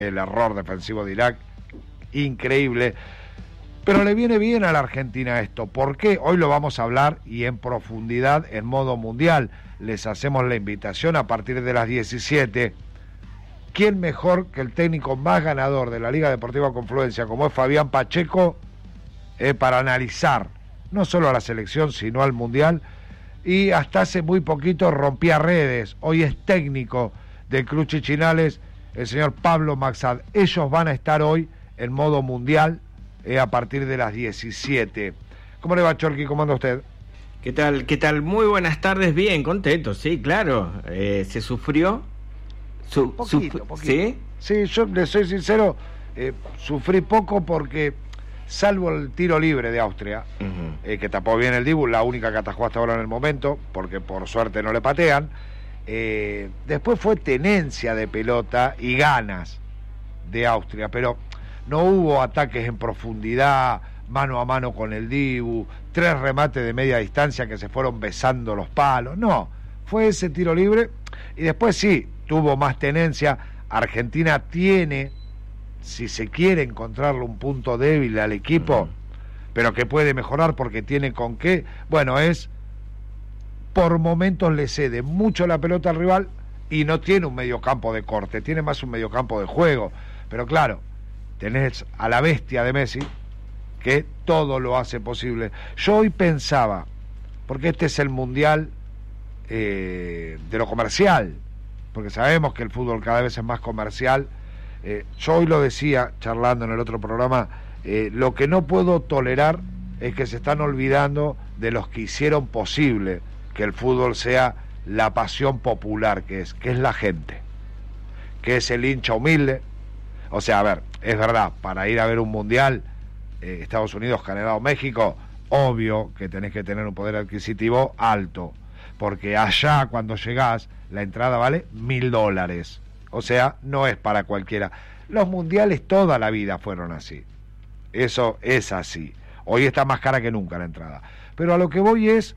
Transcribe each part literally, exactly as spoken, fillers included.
el error defensivo de Irak, increíble. Pero le viene bien a la Argentina esto. ¿Por qué? Hoy lo vamos a hablar y en profundidad en modo mundial. Les hacemos la invitación a partir de las diecisiete. ¿Quién mejor que el técnico más ganador de la Liga Deportiva Confluencia, como es Fabián Pacheco, eh, para analizar no solo a la selección, sino al mundial? Y hasta hace muy poquito rompía redes. Hoy es técnico del Club Chichinales, el señor Pablo Maxad. Ellos van a estar hoy en modo mundial eh, a partir de las diecisiete. ¿Cómo le va, Chorqui? ¿Cómo anda usted? ¿Qué tal? ¿Qué tal? Muy buenas tardes. Bien, contento, sí, claro. Eh, ¿Se sufrió? Su, poquito, suf- poquito. ¿Sí? Sí, yo le soy sincero, eh, sufrí poco porque, salvo el tiro libre de Austria, Uh-huh. eh, que tapó bien el Dibu, la única que atajó hasta ahora en el momento, porque por suerte no le patean, eh, después fue tenencia de pelota y ganas de Austria, pero no hubo ataques en profundidad, mano a mano con el Dibu, tres remates de media distancia que se fueron besando los palos, no, fue ese tiro libre, y después sí, tuvo más tenencia. Argentina tiene, si se quiere, encontrarle un punto débil al equipo, uh-huh. pero que puede mejorar porque tiene con qué. Bueno, es por momentos le cede mucho la pelota al rival y no tiene un mediocampo de corte, tiene más un mediocampo de juego. Pero claro, tenés a la bestia de Messi que todo lo hace posible. Yo hoy pensaba, porque este es el mundial eh, de lo comercial, porque sabemos que el fútbol cada vez es más comercial. Eh, yo hoy lo decía, charlando en el otro programa, eh, lo que no puedo tolerar es que se están olvidando de los que hicieron posible que el fútbol sea la pasión popular que es, que es la gente, que es el hincha humilde. O sea, a ver, es verdad, para ir a ver un mundial, eh, Estados Unidos, Canadá o México, obvio que tenés que tener un poder adquisitivo alto, porque allá cuando llegás la entrada vale mil dólares, o sea, no es para cualquiera. Los mundiales toda la vida fueron así, eso es así. Hoy está más cara que nunca la entrada, pero a lo que voy es,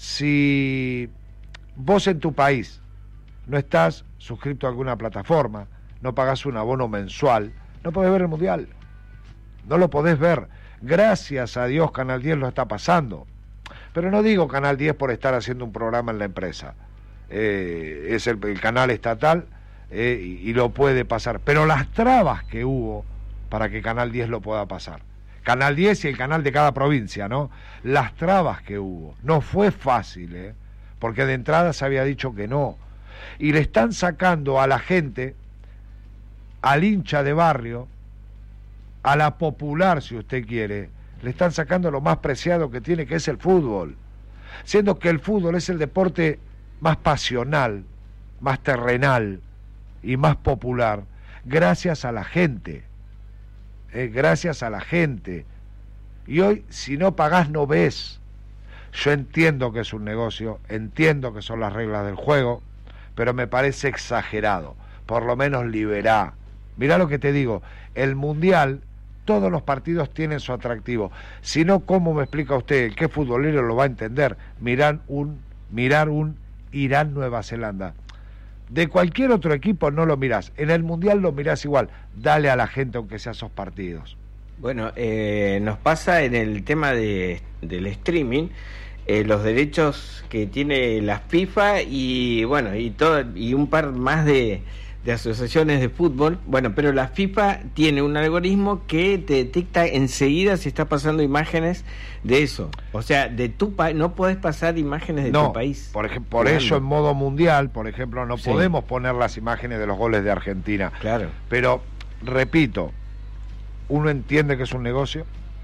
si vos en tu país no estás suscrito a alguna plataforma, no pagás un abono mensual, no podés ver el mundial, no lo podés ver. Gracias a Dios Canal diez lo está pasando, pero no digo Canal diez por estar haciendo un programa en la empresa. Eh, es el, el canal estatal eh, y, y lo puede pasar, pero las trabas que hubo para que Canal diez lo pueda pasar, Canal diez y el canal de cada provincia, ¿no? Las trabas que hubo, no fue fácil, ¿eh? Porque de entrada se había dicho que no, y le están sacando a la gente, al hincha de barrio, a la popular, si usted quiere, le están sacando lo más preciado que tiene, que es el fútbol, siendo que el fútbol es el deporte más pasional, más terrenal y más popular, gracias a la gente, eh, gracias a la gente. Y hoy, si no pagás, no ves. Yo entiendo que es un negocio, entiendo que son las reglas del juego, pero me parece exagerado. Por lo menos liberá. Mirá lo que te digo, el mundial, todos los partidos tienen su atractivo. Si no, ¿cómo me explica usted? ¿Qué futbolero lo va a entender? Mirar un, mirar un Irán-Nueva Zelanda. De cualquier otro equipo no lo mirás, en el mundial lo mirás igual. Dale a la gente aunque sea esos partidos. Bueno, eh, nos pasa en el tema de, del streaming, eh, los derechos que tiene la FIFA y bueno, y todo, y un par más de, de asociaciones de fútbol. Bueno, pero la FIFA tiene un algoritmo que te detecta enseguida si está pasando imágenes de eso. O sea, de tu país, no podés pasar imágenes de no, tu país. Por ejemplo, por eso en modo mundial, por ejemplo, no sí. podemos poner las imágenes de los goles de Argentina. Claro. Pero, repito, uno entiende que es un negocio,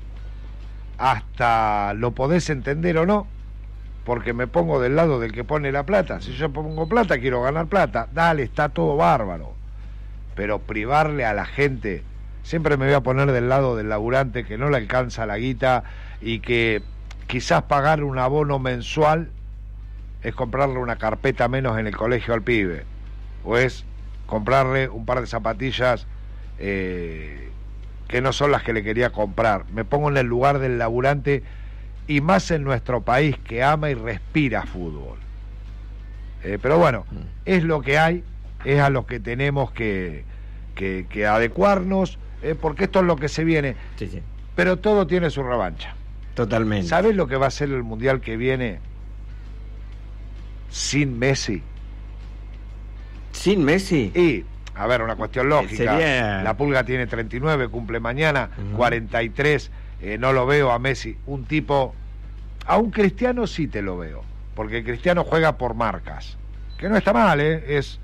hasta lo podés entender o no, porque me pongo del lado del que pone la plata. Si yo pongo plata, quiero ganar plata, dale, está todo bárbaro, pero privarle a la gente, siempre me voy a poner del lado del laburante que no le alcanza la guita y que quizás pagar un abono mensual es comprarle una carpeta menos en el colegio al pibe, o es comprarle un par de zapatillas eh, que no son las que le quería comprar. Me pongo en el lugar del laburante, y más en nuestro país que ama y respira fútbol. Eh, pero bueno, es lo que hay, es a lo que tenemos que, que, que adecuarnos, eh, porque esto es lo que se viene. Sí, sí. Pero todo tiene su revancha. Totalmente. ¿Sabés lo que va a ser el Mundial que viene sin Messi? ¿Sin Messi? Y, a ver, una cuestión lógica. Sería... La Pulga tiene treinta y nueve, cumple mañana, uh-huh. cuarenta y tres, eh, no lo veo a Messi. Un tipo... A un Cristiano sí te lo veo, porque el Cristiano juega por marcas, que no está mal, ¿eh? Es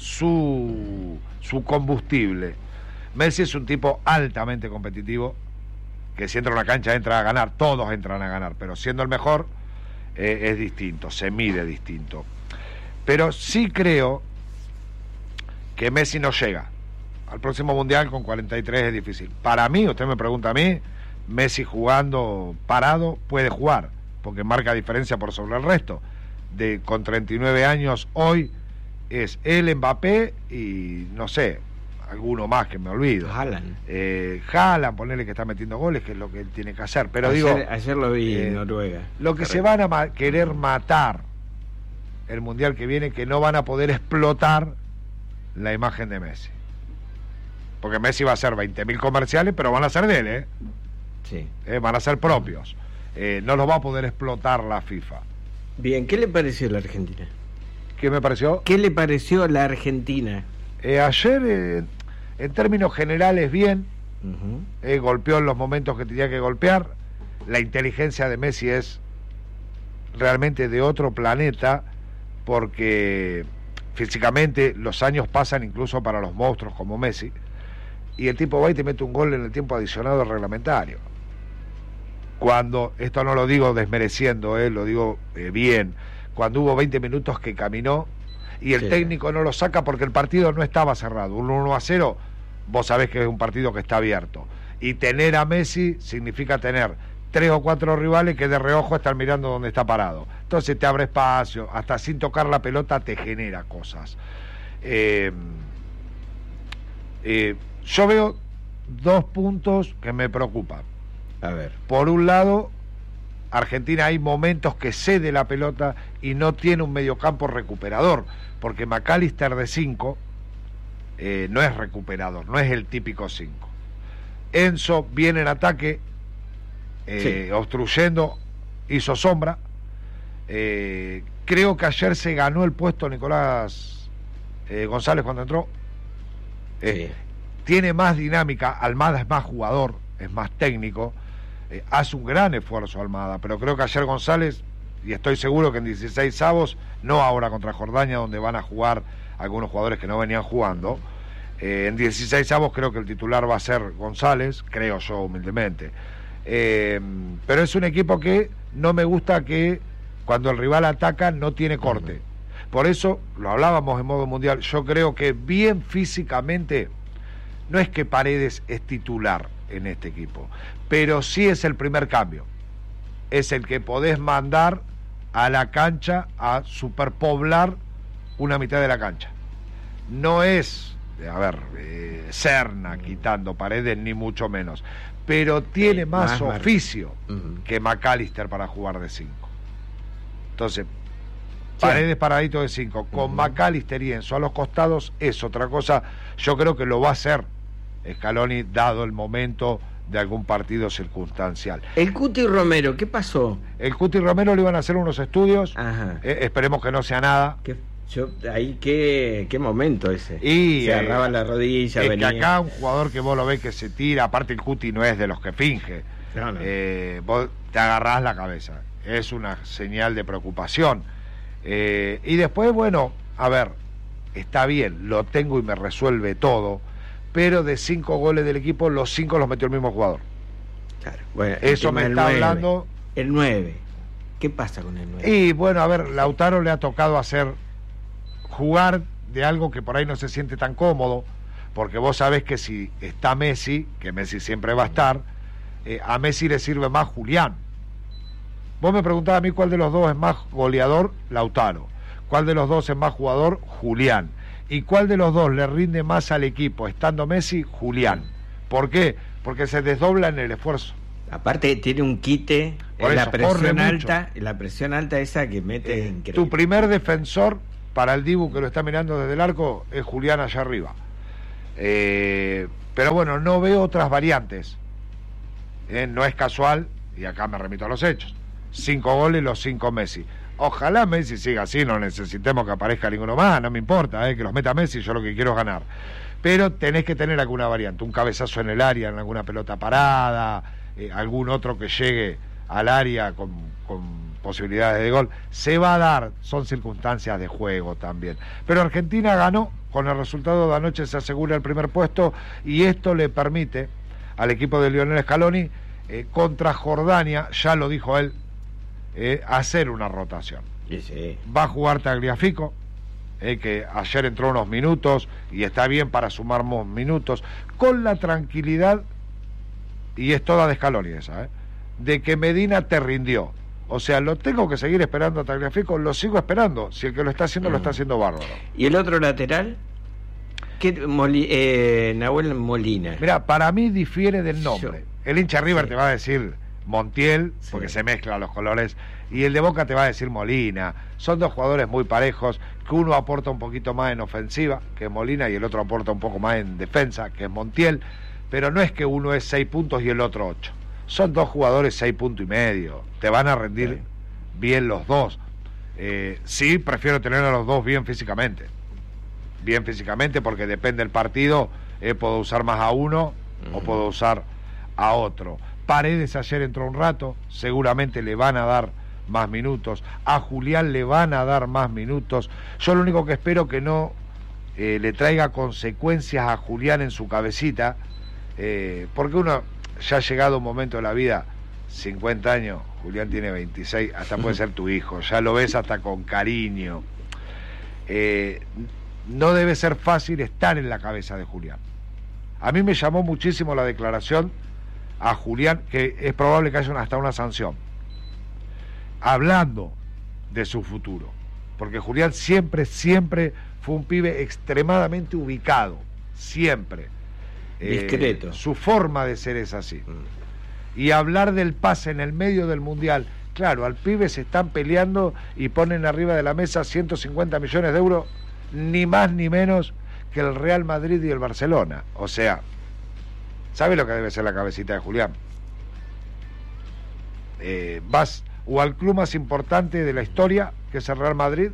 su, su combustible. Messi es un tipo altamente competitivo, que si entra a una cancha entra a ganar, todos entran a ganar, pero siendo el mejor eh, es distinto, se mide distinto. Pero sí creo que Messi no llega al próximo Mundial con cuarenta y tres, es difícil. Para mí, usted me pregunta a mí, Messi jugando parado puede jugar, porque marca diferencia por sobre el resto. De, con treinta y nueve años hoy es él, Mbappé y no sé, alguno más que me olvido. Haaland. Eh, Haaland, ponerle que está metiendo goles, que es lo que él tiene que hacer. Pero ayer, digo, ayer lo vi eh, en Noruega. Lo que Correcto. Se van a ma- querer matar el Mundial que viene, que no van a poder explotar la imagen de Messi. Porque Messi va a hacer veinte mil comerciales, pero van a ser de él, ¿eh? Sí. Eh, van a ser propios. Eh, no los va a poder explotar la FIFA. Bien, ¿qué le pareció la Argentina? ¿Qué me pareció? ¿Qué le pareció la Argentina? Eh, ayer, eh, en términos generales, bien. Uh-huh. Eh, golpeó en los momentos que tenía que golpear. La inteligencia de Messi es realmente de otro planeta, porque físicamente los años pasan incluso para los monstruos como Messi, y el tipo va y te mete un gol en el tiempo adicionado reglamentario. Cuando, esto no lo digo desmereciendo, eh, lo digo eh, bien, cuando hubo veinte minutos que caminó y el sí. técnico no lo saca porque el partido no estaba cerrado, un uno a cero, vos sabés que es un partido que está abierto, y tener a Messi significa tener tres o cuatro rivales que de reojo están mirando donde está parado, entonces te abre espacio, hasta sin tocar la pelota te genera cosas. eh, eh, yo veo dos puntos que me preocupan. A ver. Por un lado, Argentina hay momentos que cede la pelota y no tiene un mediocampo recuperador, porque McAllister de cinco eh, no es recuperador, no es el típico cinco. Enzo viene en ataque, eh, sí. obstruyendo, hizo sombra. Eh, creo que ayer se ganó el puesto Nicolás eh, González cuando entró. Eh, sí. Tiene más dinámica, Almada es más jugador, es más técnico. Eh, hace un gran esfuerzo Almada, pero creo que ayer González, y estoy seguro que en dieciséis avos, no ahora contra Jordania, donde van a jugar algunos jugadores que no venían jugando, eh, en dieciséis avos creo que el titular va a ser González, creo yo humildemente. Eh, pero es un equipo que no me gusta que cuando el rival ataca no tiene corte. Por eso, lo hablábamos en modo mundial, yo creo que bien físicamente, no es que Paredes es titular en este equipo, pero sí es el primer cambio, es el que podés mandar a la cancha a superpoblar una mitad de la cancha. No es, a ver, eh, Serna quitando Paredes, ni mucho menos, pero tiene más, más oficio uh-huh. que McAllister para jugar de cinco. Entonces, Paredes paradito de cinco, con uh-huh. McAllister y Enzo a los costados es otra cosa. Yo creo que lo va a hacer Scaloni dado el momento de algún partido circunstancial. El Cuti Romero, ¿qué pasó? El Cuti Romero le iban a hacer unos estudios, eh, esperemos que no sea nada. ¿Qué, yo, ahí qué, qué momento ese. Y, se agarraba eh, la rodilla, es venía. Que acá un jugador que vos lo ves que se tira, aparte el Cuti no es de los que finge, no, no. Eh, vos te agarrás la cabeza, es una señal de preocupación. Eh, y después, bueno, a ver, está bien, lo tengo y me resuelve todo, pero de cinco goles del equipo, los cinco los metió el mismo jugador. Claro. Bueno, eso me está nueve. Hablando. El nueve. ¿Qué pasa con el nueve? Y bueno, a ver, Lautaro le ha tocado hacer jugar de algo que por ahí no se siente tan cómodo, porque vos sabés que si está Messi, que Messi siempre va a estar, eh, a Messi le sirve más Julián. Vos me preguntabas a mí cuál de los dos es más goleador, Lautaro. ¿Cuál de los dos es más jugador? Julián. ¿Y cuál de los dos le rinde más al equipo estando Messi? Julián. ¿Por qué? Porque se desdobla en el esfuerzo. Aparte tiene un quite, Por la eso, presión alta, la presión alta esa que mete eh, es increíble. Tu primer defensor para el Dibu que lo está mirando desde el arco es Julián allá arriba. Eh, pero bueno, no veo otras variantes. Eh, no es casual, y acá me remito a los hechos. Cinco goles, los cinco Messi. Ojalá Messi siga así, no necesitemos que aparezca ninguno más, no me importa, eh, que los meta Messi, yo lo que quiero es ganar. Pero tenés que tener alguna variante, un cabezazo en el área, en alguna pelota parada, eh, algún otro que llegue al área con, con posibilidades de gol. Se va a dar, son circunstancias de juego también. Pero Argentina ganó, con el resultado de anoche se asegura el primer puesto, y esto le permite al equipo de Lionel Scaloni, eh, contra Jordania, ya lo dijo él, eh, hacer una rotación. Sí, sí. Va a jugar Tagliafico, eh, que ayer entró unos minutos y está bien para sumar más minutos, con la tranquilidad, y es toda de Scaloni esa, eh, de que Medina te rindió. O sea, lo tengo que seguir esperando a Tagliafico, lo sigo esperando. Si el que lo está haciendo, mm. lo está haciendo bárbaro. ¿Y el otro lateral? ¿Qué, Moli, eh, Nahuel Molina? Mira, para mí difiere del nombre. Yo, el hincha River sí. te va a decir Montiel, porque sí. se mezclan los colores, y el de Boca te va a decir Molina. Son dos jugadores muy parejos, que uno aporta un poquito más en ofensiva, que es Molina, y el otro aporta un poco más en defensa, que es Montiel, pero no es que uno es seis puntos y el otro ocho. Son dos jugadores seis puntos y medio. Te van a rendir sí. bien los dos. Eh, sí, prefiero tener a los dos bien físicamente. Bien físicamente, porque depende del partido, eh, puedo usar más a uno uh-huh. o puedo usar a otro. Paredes ayer entró un rato, seguramente le van a dar más minutos. A Julián le van a dar más minutos. Yo lo único que espero que no eh, le traiga consecuencias a Julián en su cabecita, eh, porque uno ya ha llegado un momento de la vida, cincuenta años, Julián tiene veintiséis, hasta puede ser tu hijo, ya lo ves hasta con cariño. Eh, no debe ser fácil estar en la cabeza de Julián. A mí me llamó muchísimo la declaración a Julián, que es probable que haya una, hasta una sanción, hablando de su futuro, porque Julián siempre, siempre fue un pibe extremadamente ubicado, siempre. Discreto. Eh, su forma de ser es así. Mm. Y hablar del pase en el medio del Mundial, claro, al pibe se están peleando y ponen arriba de la mesa ciento cincuenta millones de euros, ni más ni menos que el Real Madrid y el Barcelona. O sea, ¿sabe lo que debe ser la cabecita de Julián? Eh, vas o al club más importante de la historia, que es el Real Madrid,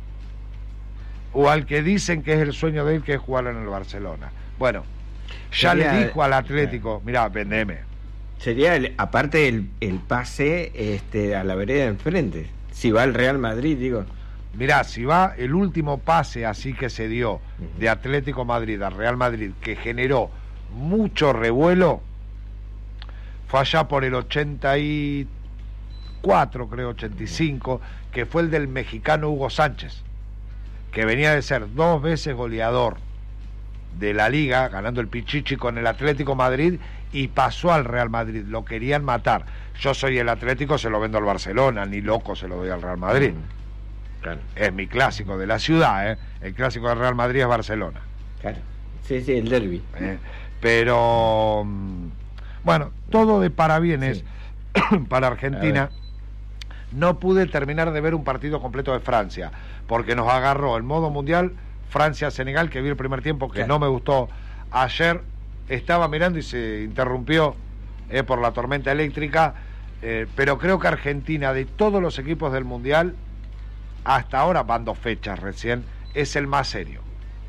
o al que dicen que es el sueño de él, que es jugar en el Barcelona. Bueno, ya sería, le dijo al Atlético, eh, mirá, vendeme. Sería, el, aparte el, el pase este, a la vereda de enfrente. Si va al Real Madrid, digo. Mirá, si va el último pase así que se dio uh-huh. de Atlético Madrid al Real Madrid, que generó mucho revuelo, fue allá por el ochenta y cuatro, creo, ochenta y cinco, uh-huh. que fue el del mexicano Hugo Sánchez, que venía de ser dos veces goleador de la Liga, ganando el Pichichi con el Atlético Madrid, y pasó al Real Madrid. Lo querían matar. Yo soy el Atlético, se lo vendo al Barcelona, ni loco se lo doy al Real Madrid. Claro. Es mi clásico de la ciudad, ¿eh? El clásico del Real Madrid es Barcelona. Claro. Sí, sí, el derbi. ¿Eh? Pero bueno, todo de parabienes sí. para Argentina. No pude terminar de ver un partido completo de Francia, porque nos agarró el modo mundial Francia-Senegal, que vi el primer tiempo, que claro. no me gustó. Ayer estaba mirando y se interrumpió eh, por la tormenta eléctrica, eh, pero creo que Argentina, de todos los equipos del mundial, hasta ahora, van dos fechas recién, es el más serio.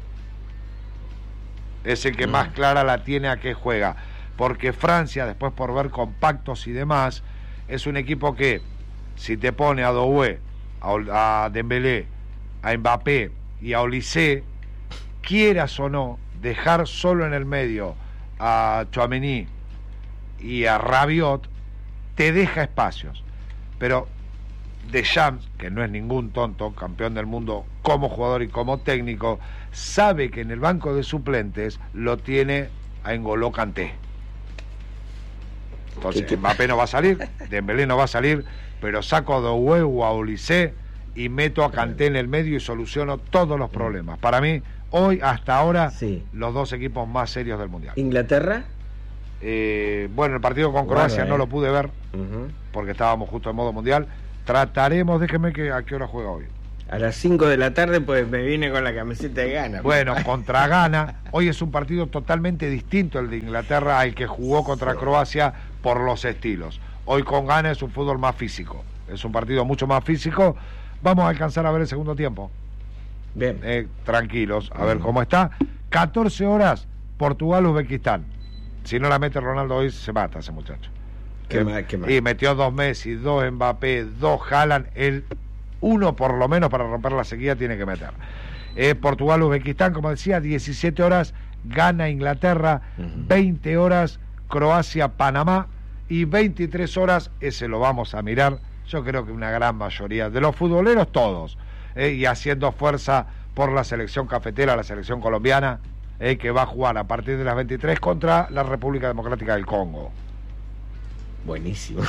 Es el que mm. más clara la tiene a qué juega, porque Francia, después por ver compactos y demás, es un equipo que, si te pone a Doué, a, a Dembélé, a Mbappé y a Olise, quieras o no, dejar solo en el medio a Tchouaméni y a Rabiot, te deja espacios. Pero Deschamps, que no es ningún tonto, campeón del mundo como jugador y como técnico, sabe que en el banco de suplentes lo tiene a N'Golo Kanté. Entonces Mbappé no va a salir, Dembélé no va a salir, pero saco a Doué o a Olise y meto a Kanté en el medio y soluciono todos los problemas. Para mí, hoy, hasta ahora, sí. los dos equipos más serios del Mundial. ¿Inglaterra? Eh, bueno, el partido con Croacia bueno, eh. no lo pude ver, uh-huh. porque estábamos justo en modo Mundial. Trataremos, déjeme que a qué hora juega hoy. A las cinco de la tarde pues me vine con la camiseta de Ghana. Bueno, contra Ghana. Hoy es un partido totalmente distinto el de Inglaterra al que jugó contra Croacia por los estilos. Hoy con Ghana es un fútbol más físico. Es un partido mucho más físico. Vamos a alcanzar a ver el segundo tiempo. Bien. Eh, tranquilos, a ver cómo está. catorce horas, Portugal-Uzbekistán. Si no la mete Ronaldo hoy, se mata ese muchacho. Qué eh, mal, qué mal. Y metió dos Messi, dos Mbappé, dos Haaland. El uno por lo menos para romper la sequía tiene que meter. Eh, Portugal-Uzbekistán, como decía, diecisiete horas, Ghana-Inglaterra, uh-huh. veinte horas, Croacia-Panamá y veintitrés horas, ese lo vamos a mirar, yo creo que una gran mayoría de los futboleros, todos, eh, y haciendo fuerza por la selección cafetera, la selección colombiana, eh, que va a jugar a partir de las veintitrés contra la República Democrática del Congo. Buenísimo.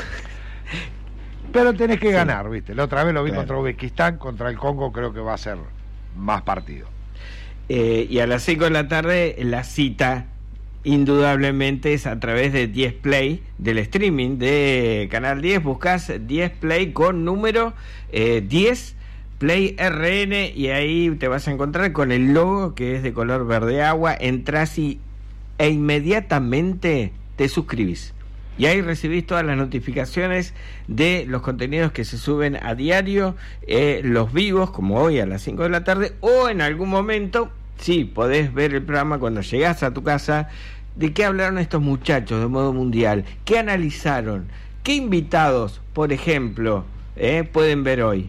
Pero tenés que sí. ganar, ¿viste? La otra vez lo vi claro. contra Uzbekistán, contra el Congo creo que va a ser más partido. Eh, y a las cinco de la tarde la cita indudablemente es a través de diez Play, del streaming de Canal diez. Buscás diez Play con número eh, diez Play R N y ahí te vas a encontrar con el logo que es de color verde agua. Entrás y, e inmediatamente te suscribís. Y ahí recibís todas las notificaciones de los contenidos que se suben a diario, eh, los vivos, como hoy a las cinco de la tarde, o en algún momento, sí, podés ver el programa cuando llegás a tu casa. ¿De qué hablaron estos muchachos de modo mundial? ¿Qué analizaron? ¿Qué invitados, por ejemplo, eh, pueden ver hoy?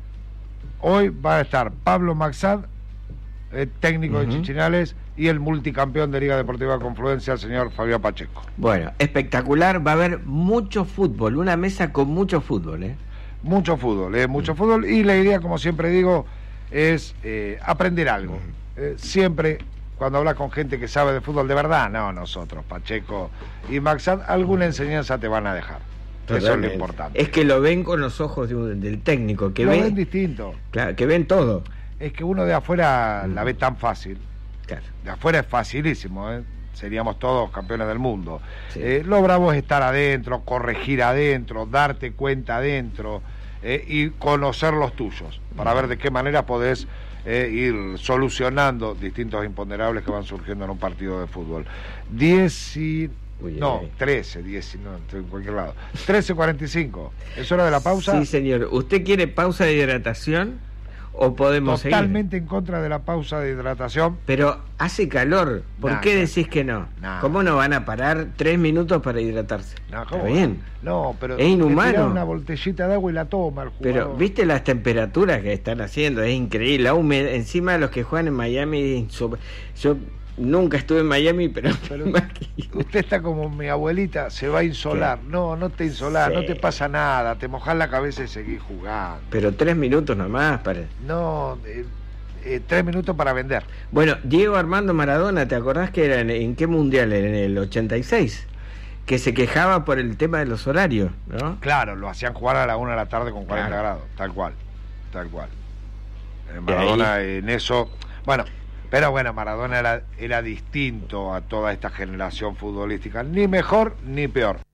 Hoy va a estar Pablo Maxad, eh, técnico uh-huh. de Chichinales, y el multicampeón de Liga Deportiva Confluencia, el señor Fabián Pacheco. Bueno, espectacular, va a haber mucho fútbol, una mesa con mucho fútbol, ¿eh? Mucho fútbol, eh, mucho uh-huh. fútbol, y la idea, como siempre digo, es eh, aprender algo. Uh-huh. Eh, siempre, cuando hablas con gente que sabe de fútbol de verdad, no nosotros, Pacheco y Maxad, alguna enseñanza te van a dejar. Totalmente. Eso es lo importante. Es que lo ven con los ojos de un, del técnico, que lo ve, ven distinto. Claro, que ven todo. Es que uno de afuera uh-huh. la ve tan fácil. Claro. De afuera es facilísimo, ¿eh? Seríamos todos campeones del mundo. Sí. Eh, lo bravo es estar adentro, corregir adentro, darte cuenta adentro eh, y conocer los tuyos, para ver de qué manera podés eh, ir solucionando distintos imponderables que van surgiendo en un partido de fútbol. diez y... Uy, no, ay. trece, diez, no, en cualquier lado. trece cuarenta y cinco. ¿Es hora de la pausa? Sí, señor. ¿Usted quiere pausa de hidratación? ¿O podemos seguir? Totalmente en contra de la pausa de hidratación. Pero hace calor, ¿por nah, qué decís que no? Nah. ¿Cómo no van a parar tres minutos para hidratarse? Nah, ¿cómo? Está bien. No, pero es inhumano. Una botellita de agua y la toma el jugador. Pero viste las temperaturas que están haciendo, es increíble. La humedad, encima de los que juegan en Miami, yo nunca estuve en Miami, pero, pero usted está como mi abuelita, se va a insolar. ¿Qué? No, no te insolás, sí. no te pasa nada, te mojás la cabeza y seguís jugando. Pero tres minutos nomás para... No, eh, eh, tres minutos para vender. Bueno, Diego Armando Maradona, ¿te acordás que era en, en qué mundial? En el ochenta y seis, que se quejaba por el tema de los horarios, ¿no? Claro, lo hacían jugar a la una de la tarde con cuarenta claro. grados, tal cual, tal cual. Eh, Maradona en eso, bueno... Pero bueno, Maradona era, era distinto a toda esta generación futbolística, ni mejor ni peor.